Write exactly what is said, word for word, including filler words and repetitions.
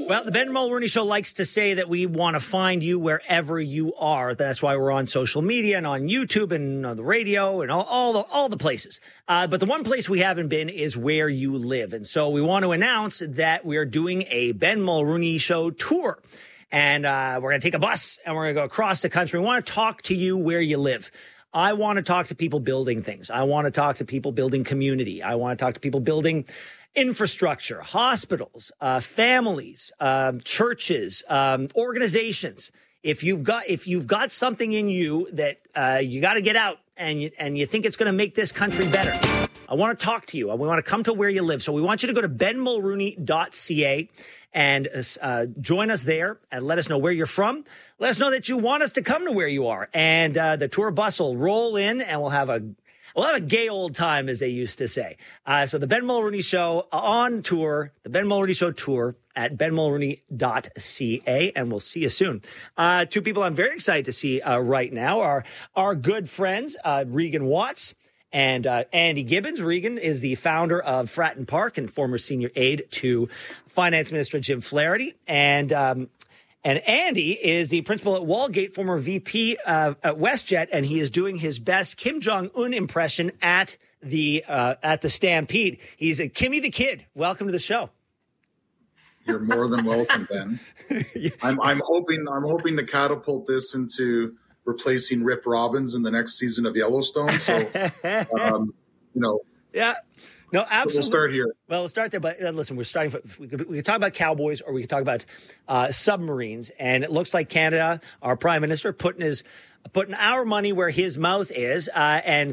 Well, the Ben Mulroney Show likes to say that we want to find you wherever you are. That's why we're on social media and on YouTube and on the radio and all, all the all the places. Uh, but the one place we haven't been is where you live. And so we want to announce that we're doing a Ben Mulroney Show tour. And uh, we're going to take a bus and we're going to go across the country. We want to talk to you where you live. I want to talk to people building things. I want to talk to people building community. I want to talk to people building infrastructure, hospitals, uh, families, um, churches, um, organizations. If you've got if you've got something in you that uh, you got to get out and you, and you think it's going to make this country better, I want to talk to you. We want to come to where you live. So we want you to go to ben mulroney dot c a and uh, join us there and let us know where you're from. Let us know that you want us to come to where you are. And uh, the tour bus will roll in and we'll have a We'll have a gay old time, as they used to say. Uh, so the Ben Mulroney Show on tour, the Ben Mulroney Show tour at ben mulroney dot c a, and we'll see you soon. Uh, two people I'm very excited to see uh, right now are our good friends, uh, Regan Watts and uh, Andy Gibbons. Regan is the founder of Fratton Park and former senior aide to Finance Minister Jim Flaherty. And um And Andy is the principal at Walgate, former V P uh, at WestJet, and he is doing his best Kim Jong-un impression at the uh, at the Stampede. He's a Kimmy the Kid. Welcome to the show. You're more than welcome, Ben. I'm, I'm hoping I'm hoping to catapult this into replacing Rip Robbins in the next season of Yellowstone. So, um, you know, yeah. No, absolutely. We'll start here. Well, we'll start there. But uh, listen, we're starting. We could, we could talk about cowboys, or we could talk about uh, submarines. And it looks like Canada, our prime minister, putting his putting our money where his mouth is, uh, and